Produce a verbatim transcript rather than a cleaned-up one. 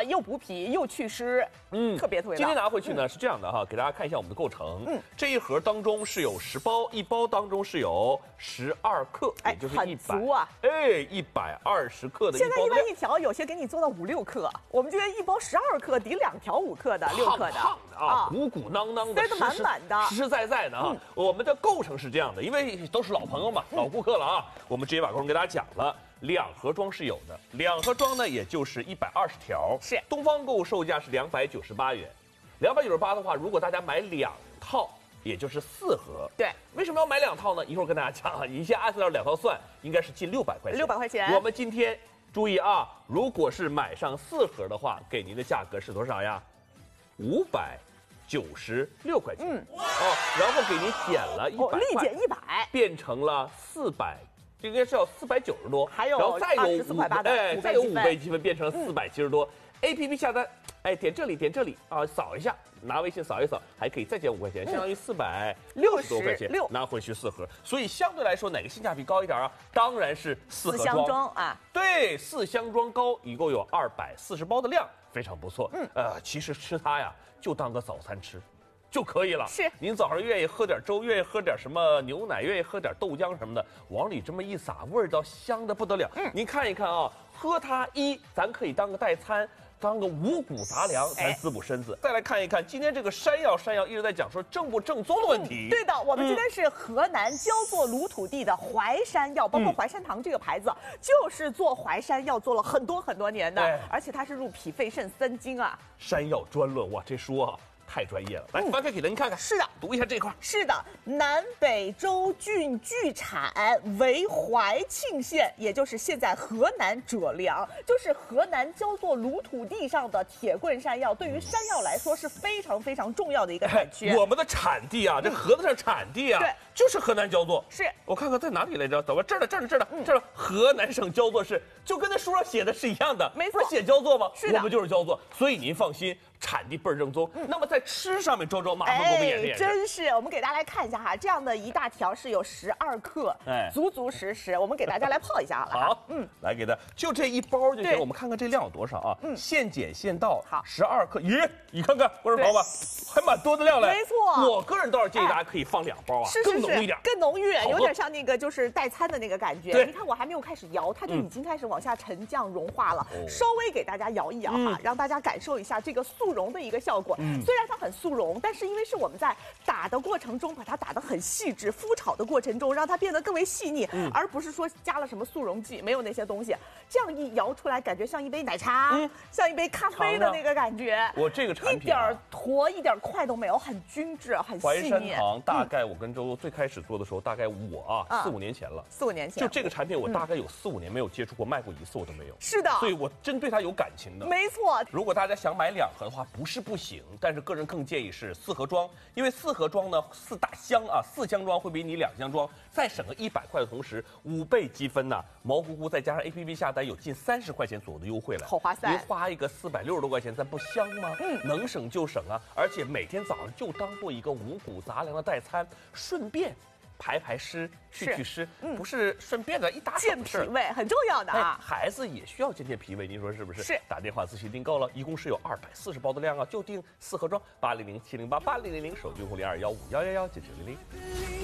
又补脾又祛湿，嗯，特别特别棒。 今天拿回去呢、嗯、是这样的哈，给大家看一下我们的构成。嗯，这一盒当中是有十包，一包当中是有十二克， 哎， 也就是一百。 很足啊！ 哎，一百二十克的一包。 现在一般一条有些给你做到五六克，我们觉得一包十二克抵两条五克的、六克的， 胖的啊，鼓鼓囊囊的， 塞得满满的， 实实在在的啊。嗯、我们的构成是这样的，因为都是老朋友嘛，老顾客了啊，我们直接把构成给大家讲了。两盒装是有的，两盒装呢，也就是一百二十条。 是东方购物售价是两百九十八元，两百九十八的话，如果大家买两套，也就是四盒。 对， 为什么要买两套呢？一会儿跟大家讲啊，你先按照两套算，应该是近六百块钱。 六百块钱。 我们今天注意啊，如果是买上四盒的话，给您的价格是多少呀？五百九十六块钱。嗯。哦，然后给您减了一百块， 立减一百， 变成了四百。应该是要四百九十多， 还有然后再有五哎，再有五倍积分变成四百七十多。嗯、A P P 下单，哎，点这里点这里啊，扫一下，拿微信扫一扫，还可以再减五块钱，相当于四百六十多块钱，拿回去四盒。所以相对来说，哪个性价比高一点啊？当然是四盒装。 四箱装啊， 对，四箱装高，一共有二百四十包的量，非常不错。嗯，呃，其实吃它呀，就当个早餐吃。就可以了。 是， 您早上愿意喝点粥，愿意喝点什么牛奶，愿意喝点豆浆什么的，往里这么一撒，味道香的不得了。嗯，您看一看啊，喝它一，咱可以当个代餐，当个五谷杂粮，咱滋补身子。哎、再来看一看今天这个山药，山药一直在讲说正不正宗的问题。 嗯、对的，我们今天是河南焦作鲁土地的淮山药，包括淮山堂这个牌子，嗯、就是做淮山药做了很多很多年的，哎、而且它是入脾肺肾三经啊。 山药专论，哇，这书啊。太专业了，来翻开给您看看。 是的， 读一下这块。 是的，南北州郡聚产为怀庆县，也就是现在河南葛良，就是河南焦作鲁土地上的铁棍山药。对于山药来说是非常非常重要的一个产区。 哎、我们的产地啊，这盒子上产地啊，对，就是河南焦作。 是， 我看看在哪里来着？怎么这儿的这儿的这儿的这儿的河南省焦作市，就跟那书上写的是一样的。 没错， 不是写焦作吗？ 是的， 我们就是焦作，所以您放心。产地倍儿正宗，嗯、那么在吃上面，周周麻烦给我们演示演示。 真是，我们给大家来看一下哈，这样的一大条是有十二克，哎，足足实实。我们给大家来泡一下好了。 好，嗯，来给它，就这一包就行。我们看看这量有多少啊？嗯，现剪现倒， 好， 十二克。咦，你看看，观众朋友们，还蛮多的量嘞。 没错， 我个人倒是建议大家可以放两包啊， 是是是， 更浓一点， 更浓郁，有点像那个就是代餐的那个感觉。对，你看我还没有开始摇，它就已经开始往下沉降融化了。稍微给大家摇一摇哈，让大家感受一下这个速溶的一个效果。嗯，虽然它很速溶，但是因为是我们在打的过程中把它打得很细致，麸炒的过程中让它变得更为细腻，嗯、而不是说加了什么速溶剂，没有那些东西。这样一摇出来，感觉像一杯奶茶，嗯、像一杯咖啡的那个感觉。 我这个产品、啊、 一点坨一点块都没有，很均质，很细腻。 淮山堂大概我跟周周最开始做的时候，大概我啊、嗯、四五年前了， 四五年前就这个产品我大概有四五年没有接触过，卖过一次我都没有。 是的， 所以我真对它有感情的。 没错。 如果大家想买两盒的话，不是不行。但是个人更建议是四盒装，因为四盒装呢，四大箱啊，四箱装会比你两箱装再省个一百块的同时，五倍积分呢、啊，毛乎乎再加上 A P P 下单有近三十块钱左右的优惠了， 好划算。 您花一个四百六十多块钱，咱不香吗？嗯，能省就省啊，而且每天早上就当做一个五谷杂粮的代餐，顺便。排排湿，去去湿，嗯、不是顺便的一打健脾胃很重要的啊、 哎。孩子也需要健健脾胃，您说是不是？ 是。 打电话咨询订购了，一共是有二百四十包的量啊，就订四盒装，八零零七零八八零零零，手机用户零二幺五幺幺幺九九零零。